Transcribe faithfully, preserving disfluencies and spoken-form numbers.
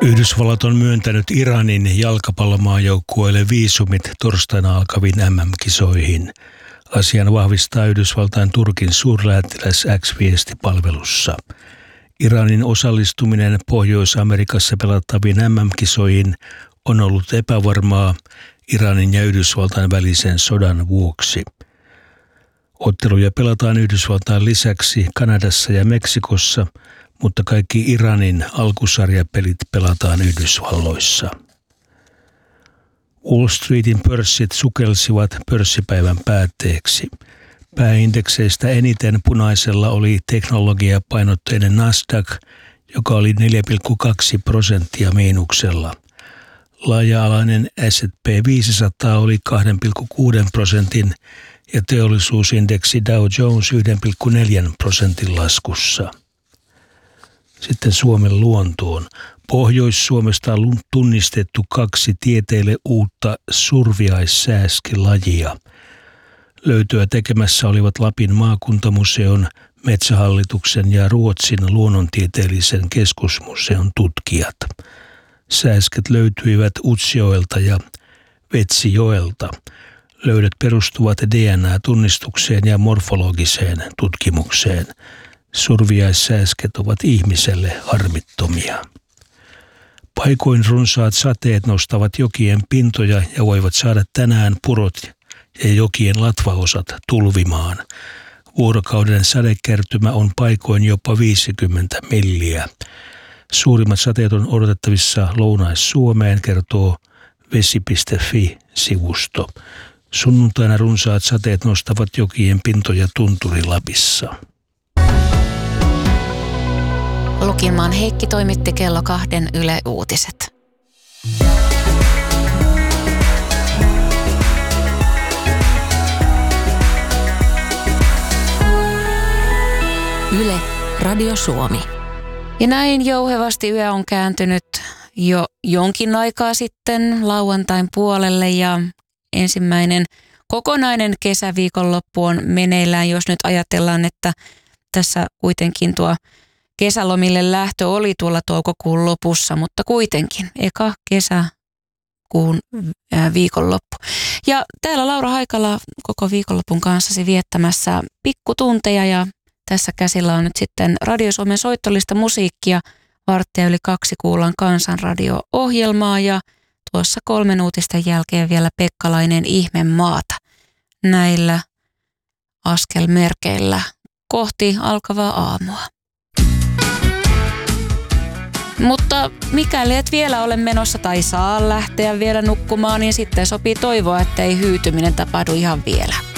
Yhdysvallat on myöntänyt Iranin jalkapallomaajoukkueelle viisumit torstaina alkaviin M M-kisoihin. Asian vahvistaa Yhdysvaltain Turkin suurlähettiläs X-viestipalvelussa. Iranin osallistuminen Pohjois-Amerikassa pelattaviin M M-kisoihin on ollut epävarmaa Iranin ja Yhdysvaltain välisen sodan vuoksi. Otteluja pelataan Yhdysvaltain lisäksi Kanadassa ja Meksikossa, mutta kaikki Iranin alkusarjapelit pelataan Yhdysvalloissa. Wall Streetin pörssit sukelsivat pörssipäivän päätteeksi. Pääindekseistä eniten punaisella oli teknologiapainotteinen Nasdaq, joka oli neljä pilkku kaksi prosenttia miinuksella. Laaja-alainen S and P viisisataa oli kaksi pilkku kuusi prosentin ja teollisuusindeksi Dow Jones yksi pilkku neljä prosentin laskussa. Sitten Suomen luontoon. Pohjois-Suomesta on tunnistettu kaksi tieteille uutta surviaissääskilajia. Löytöä tekemässä olivat Lapin maakuntamuseon, Metsähallituksen ja Ruotsin luonnontieteellisen keskusmuseon tutkijat. Sääsket löytyivät Utsjoelta ja Vetsijoelta. Löydöt perustuvat D N A-tunnistukseen ja morfologiseen tutkimukseen. Surviaissääsket ovat ihmiselle harmittomia. Paikoin runsaat sateet nostavat jokien pintoja ja voivat saada tänään purot ja jokien latvaosat tulvimaan. Vuorokauden sadekertymä on paikoin jopa viisikymmentä milliä. Suurimmat sateet on odotettavissa Lounais-Suomeen, kertoo vesi piste fi-sivusto. Sunnuntaina runsaat sateet nostavat jokien pintoja Tunturi-Lapissa. Lukinmaan Heikki toimitti kello kahden Yle Uutiset. Yle, Radio Suomi. Ja näin jouhevasti yö on kääntynyt jo jonkin aikaa sitten lauantain puolelle ja ensimmäinen kokonainen kesäviikonloppu on meneillään, jos nyt ajatellaan, että tässä kuitenkin tuo kesälomille lähtö oli tuolla toukokuun lopussa, mutta kuitenkin eka kesäkuun viikonloppu. Ja täällä Laura Haikala koko viikonlopun kanssasi viettämässä pikkutunteja ja tässä käsillä on nyt sitten Radio Suomen soittolista musiikkia. Varttia yli kaksi kuullaan Kansanradio-ohjelmaa ja tuossa kolmen uutisten jälkeen vielä Pekkalainen Ihme maata. Näillä askelmerkeillä kohti alkavaa aamua. Mutta mikäli et vielä ole menossa tai saa lähteä vielä nukkumaan, niin sitten sopii toivoa, että ei hyytyminen tapahdu ihan vielä.